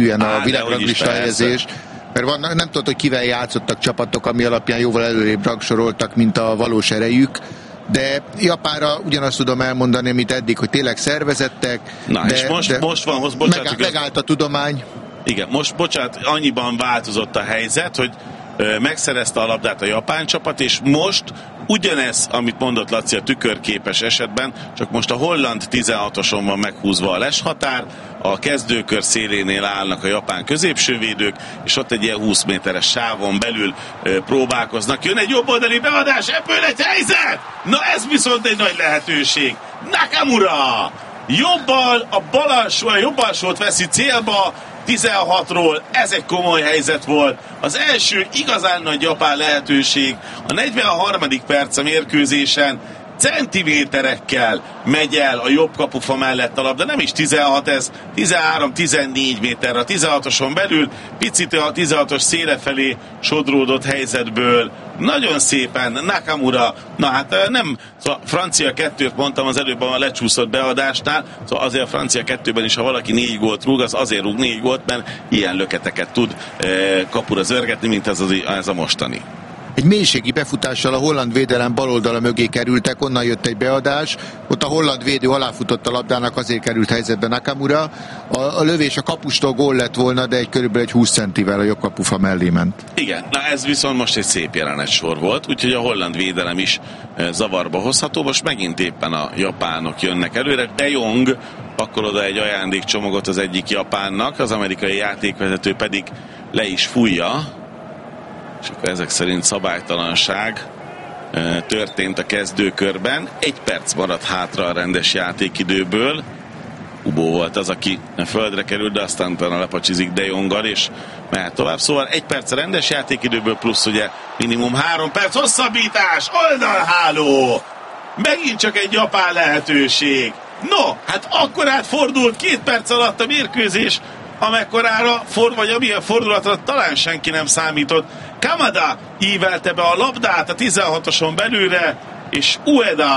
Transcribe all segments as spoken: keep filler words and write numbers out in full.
süllyön a világranglista helyezés. Mert van, nem tudod, hogy kivel játszottak csapatok, ami alapján jóval előrébb rangsoroltak, mint a valós erejük. De Japánra ugyanazt tudom elmondani, amit eddig, hogy tényleg szervezettek. Na, de, és most, de most van, most bocsánat, megállt, megállt a tudomány. Igen, most bocsánat, annyiban változott a helyzet, hogy ö, megszerezte a labdát a japán csapat, és most ugyanez, amit mondott Laci a tükörképes esetben, csak most a holland tizenhatoson van meghúzva a leshatár, a kezdőkör szélénél állnak a japán középsővédők, és ott egy ilyen húsz méteres sávon belül ö, próbálkoznak. Jön egy jobboldali beadás, ebből egy helyzet! Na ez viszont egy nagy lehetőség. Nakamura! Jobbal, a bal alsó, a jobb alsót veszi célba, tizenhatról, ez egy komoly helyzet volt. Az első igazán nagy japán lehetőség a negyvenharmadik perc a mérkőzésen, centiméterekkel megy el a jobb kapufa mellett a labda, nem is tizenhat, ez tizenhárom-tizennégy méterre a tizenhatoson belül, picit a tizenhatos széle felé sodródott helyzetből, nagyon szépen Nakamura, na hát nem, szóval francia kettőt mondtam az előbb a lecsúszott beadásnál, szóval azért a francia kettőben is, ha valaki négy gólt rúg, az azért rúg négy gólt, mert ilyen löketeket tud eh, kapura zörgetni, mint ez, az, ez a mostani. Egy mélységi befutással a holland védelem baloldala mögé kerültek, onnan jött egy beadás, ott a holland védő aláfutott a labdának, azért került helyzetbe Nakamura. A, a lövés a kapustól gól lett volna, de egy körülbelül egy húsz centivel a jobb kapufa mellé ment. Igen, na ez viszont most egy szép jelenet sor volt, úgyhogy a holland védelem is zavarba hozható. Most megint éppen a japánok jönnek előre. De Jong akkor oda egy ajándékcsomagot az egyik japánnak, az amerikai játékvezető pedig le is fújja, és akkor ezek szerint szabálytalanság történt a kezdőkörben. Egy perc maradt hátra a rendes játékidőből. Ubó volt az, aki földre került, de aztán utána lepacsizik De Jonggal, és mehet tovább. Szóval egy perc a rendes játékidőből, plusz ugye minimum három perc hosszabbítás, oldalháló! Megint csak egy japán lehetőség. No, hát akkor átfordult két perc alatt a mérkőzés, amekkorára, for, vagy amilyen fordulatra talán senki nem számított. Kamada ívelte be a labdát a tizenhatoson belülre, és Ueda,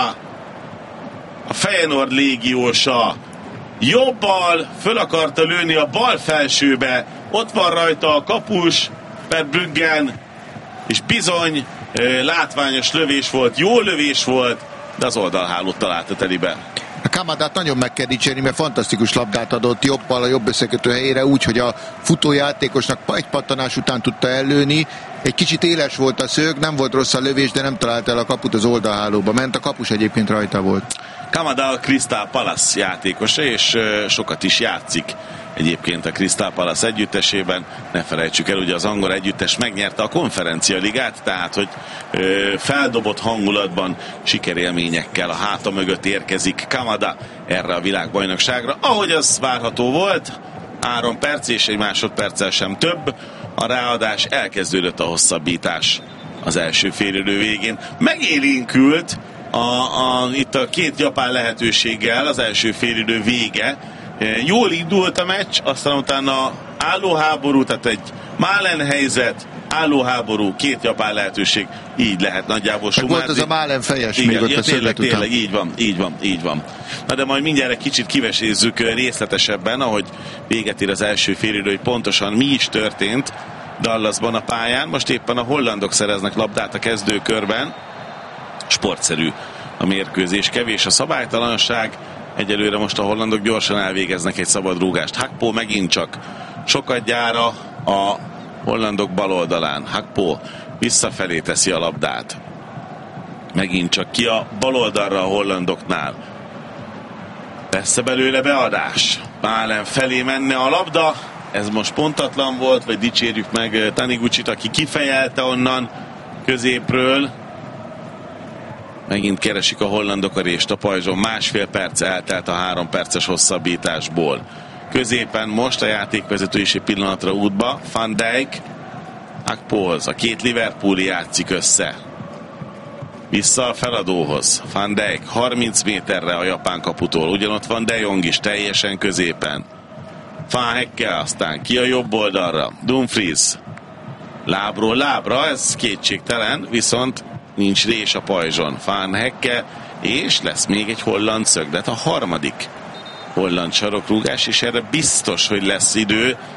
a Feyenoord légiósa, jobbal föl akarta lőni a bal felsőbe, ott van rajta a kapus, Verbruggen, és bizony látványos lövés volt, jó lövés volt, de az oldalhálót találta telibe. A Kamadát nagyon meg kell dicsérni, mert fantasztikus labdát adott jobbal a jobb összekötő helyére, úgy, hogy a futójátékosnak egy pattanás után tudta ellőni. Egy kicsit éles volt a szög, nem volt rossz a lövés, de nem találta el a kaput, az oldalhálóba ment, a kapus egyébként rajta volt. Kamada a Crystal Palace játékosa, és sokat is játszik egyébként a Crystal Palace együttesében. Ne felejtsük el, ugye az angol együttes megnyerte a Konferencia Ligát, tehát hogy ö, feldobott hangulatban, sikerélményekkel a háta mögött érkezik Kamada erre a világbajnokságra. Ahogy az várható volt, három perc és egy másodperccel sem több. A ráadás, elkezdődött a hosszabbítás az első félidő végén. Megélénkült a, a, itt a két japán lehetőséggel az első félidő vége. Jól indult a meccs, aztán utána állóháború, tehát egy Málen helyzet, állóháború, két japán lehetőség, így lehet nagyjából sumázni. Volt az a Málen fejes igen, még ott ja, a tényleg, tényleg, tényleg, így van, így van, így van. Na de majd mindjárt egy kicsit kivesézzük részletesebben, ahogy véget ér az első félidő, hogy pontosan mi is történt Dallasban a pályán. Most éppen a hollandok szereznek labdát a kezdőkörben. Sportszerű a mérkőzés, kevés a szabálytalanság. Egyelőre most a hollandok gyorsan elvégeznek egy szabad rúgást. Hakpo megint csak sokat gyára a hollandok bal oldalán. Hakpo visszafelé teszi a labdát. Megint csak ki a bal oldalra a hollandoknál. Persze belőle beadás. Málen felé menne a labda. Ez most pontatlan volt, vagy dicsérjük meg Taniguchit, aki kifejelte onnan középről. Megint keresik a hollandok a rést a pajzson. Másfél perc eltelt a három perces hosszabbításból. Középen most a játékvezető is egy pillanatra útba. Van Dijk, Akpolz, a két Liverpooli játszik össze. Vissza a feladóhoz. Van Dijk harminc méterre a japán kaputól. Ugyanott van De Jong is teljesen középen. Van Hecke, aztán ki a jobb oldalra. Dumfries. Lábról lábra, ez kétségtelen, viszont nincs rés a pajzson. Van Hecke, és lesz még egy holland szöglet, a harmadik holland sarokrúgás, és erre biztos, hogy lesz idő,